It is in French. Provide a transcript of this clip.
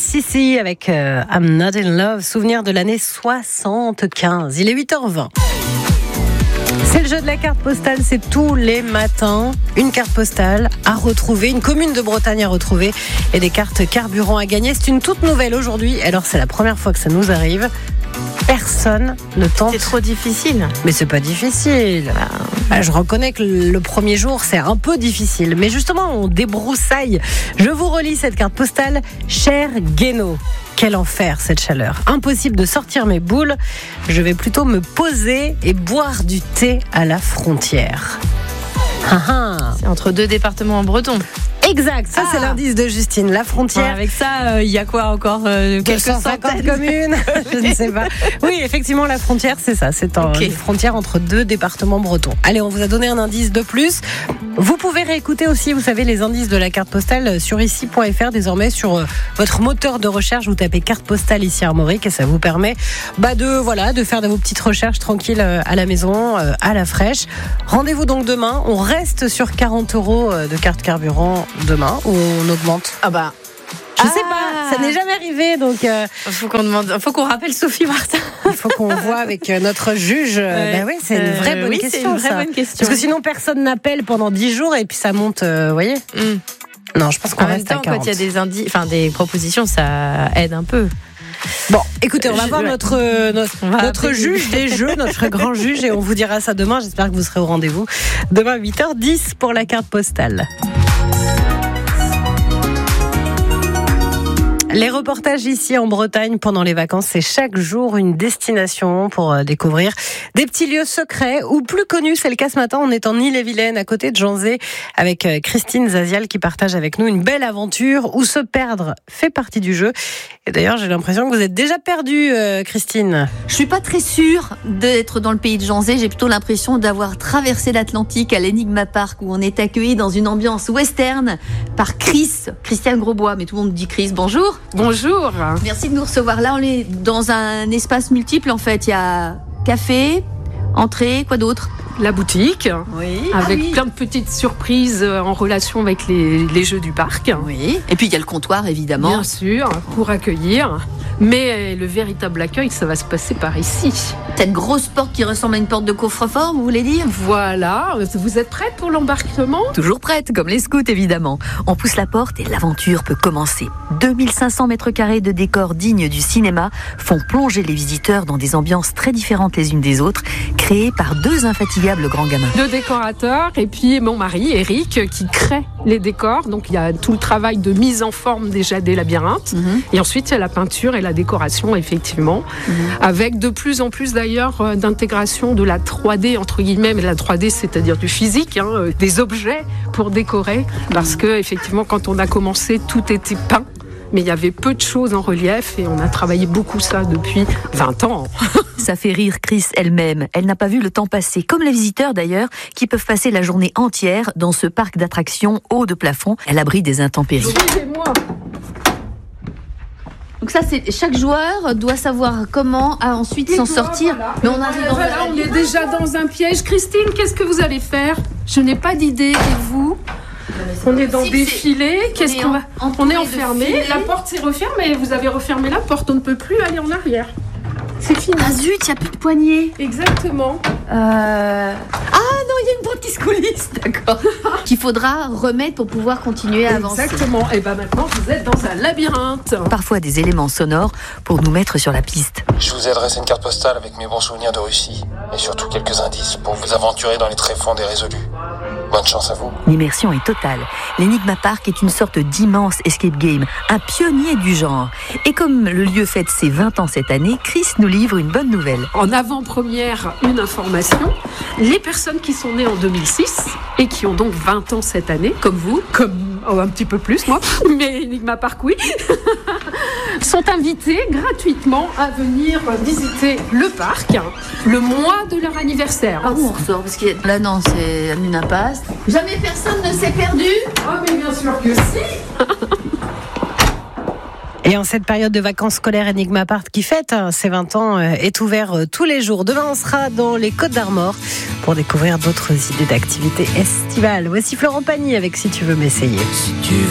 Sissi avec I'm Not in Love, souvenir de l'année 75. Il est 8h20. C'est le jeu de la carte postale, c'est tous les matins. Une carte postale à retrouver, une commune de Bretagne à retrouver et des cartes carburant à gagner. C'est une toute nouvelle aujourd'hui, alors c'est la première fois que ça nous arrive. Personne ne tente. C'est trop difficile. Mais c'est pas difficile. Je reconnais que le premier jour, c'est un peu difficile. Mais justement, on débroussaille. Je vous relis cette carte postale. Cher Guénaud, quel enfer cette chaleur. Impossible de sortir mes boules. Je vais plutôt me poser et boire du thé à la frontière. C'est entre deux départements bretons. Exact, ça c'est l'indice de Justine, la frontière. Ouais, avec ça, il y a quoi encore quelques 250 communes. Je ne sais pas. Oui, effectivement, la frontière, c'est ça. C'est une frontière entre deux départements bretons. Allez, on vous a donné un indice de plus. Vous pouvez réécouter aussi, vous savez, les indices de la carte postale sur ici.fr. Désormais, sur votre moteur de recherche, vous tapez carte postale ici Armorique et ça vous permet de faire vos petites recherches tranquilles à la maison, à la fraîche. Rendez-vous donc demain. On reste sur 40 € de carte carburant demain ou on augmente? Je sais pas, ça n'est jamais arrivé, donc faut qu'on rappelle Sophie Martin. Il faut qu'on voit avec notre juge. C'est une vraie bonne question. C'est une vraie bonne question. Parce que sinon personne n'appelle pendant 10 jours et puis ça monte, vous voyez. Non, je pense qu'on reste à 40. Quand il y a des propositions, ça aide un peu. Bon, écoutez, on va voir notre juge des jeux, notre grand juge, et on vous dira ça demain. J'espère que vous serez au rendez-vous. Demain 8h10 pour la carte postale. Les reportages ici en Bretagne pendant les vacances, c'est chaque jour une destination pour découvrir des petits lieux secrets ou plus connus. C'est le cas ce matin, on est en Ille-et-Vilaine à côté de Janzé avec Christine Zazial qui partage avec nous une belle aventure où se perdre fait partie du jeu. Et d'ailleurs, j'ai l'impression que vous êtes déjà perdue, Christine. Je suis pas très sûre d'être dans le pays de Janzé. J'ai plutôt l'impression d'avoir traversé l'Atlantique à l'Enigma Park où on est accueilli dans une ambiance western par Christian Grosbois. Mais tout le monde dit Chris, bonjour. Bonjour. Merci de nous recevoir. Là, on est dans un espace multiple en fait. Il y a café, entrée, quoi d'autre ? La boutique, avec plein de petites surprises en relation avec les jeux du parc. Oui. Et puis il y a le comptoir évidemment. Bien sûr, pour accueillir. Mais le véritable accueil, ça va se passer par ici. Cette grosse porte qui ressemble à une porte de coffre-fort, vous voulez dire ? Voilà, vous êtes prête pour l'embarquement ? Toujours prête, comme les scouts évidemment. On pousse la porte et l'aventure peut commencer. 2500 mètres carrés de décors dignes du cinéma font plonger les visiteurs dans des ambiances très différentes les unes des autres, créées par deux infatigables grands gamins. Deux décorateurs et puis mon mari, Eric, qui crée les décors. Donc il y a tout le travail de mise en forme déjà des labyrinthes. Et ensuite il y a la peinture et la décoration, effectivement. Avec de plus en plus d'ailleurs d'intégration de la 3D, entre guillemets, mais la 3D c'est-à-dire du physique, des objets pour décorer. Parce que effectivement quand on a commencé, tout était peint. Mais il y avait peu de choses en relief et on a travaillé beaucoup ça depuis 20 ans. Ça fait rire Chris elle-même. Elle n'a pas vu le temps passer, comme les visiteurs d'ailleurs, qui peuvent passer la journée entière dans ce parc d'attractions haut de plafond, à l'abri des intempéries. Suivez-moi. Donc ça, c'est chaque joueur doit savoir comment ensuite s'en sortir. Voilà. Mais on arrive on est déjà dans un piège. Christine, qu'est-ce que vous allez faire ? Je n'ai pas d'idée. Et vous ? On est dans des filets. Qu'est-ce qu'on va ? On est enfermé. La porte s'est refermée. Vous avez refermé la porte. On ne peut plus aller en arrière. C'est fini. Ah zut, il n'y a plus de poignée. Exactement. Ah non, il y a une porte qui se coulisse, d'accord. Qu'il faudra remettre pour pouvoir continuer à avancer. Exactement. Et maintenant, vous êtes dans un labyrinthe. Parfois des éléments sonores pour nous mettre sur la piste. Je vous ai adressé une carte postale avec mes bons souvenirs de Russie. Et surtout quelques indices pour vous aventurer dans les tréfonds des résolus. Bonne chance à vous. L'immersion est totale. L'Enigma Park est une sorte d'immense escape game, un pionnier du genre. Et comme le lieu fête ses 20 ans cette année, Chris nous livre une bonne nouvelle. En avant-première, une information. Les personnes qui sont nées en 2006 et qui ont donc 20 ans cette année, comme vous, un petit peu plus moi, mais Enigma Park oui, sont invités gratuitement à venir visiter le parc le mois de leur anniversaire. Ah où on ressort ? Parce que là non, c'est une impasse. Jamais personne ne s'est perdu ? Ah mais bien sûr que si. Et en cette période de vacances scolaires, Enigma Park qui fête ses 20 ans est ouvert tous les jours. Demain, on sera dans les Côtes d'Armor pour découvrir d'autres idées d'activités estivales. Voici Florent Pagny avec Si tu veux m'essayer.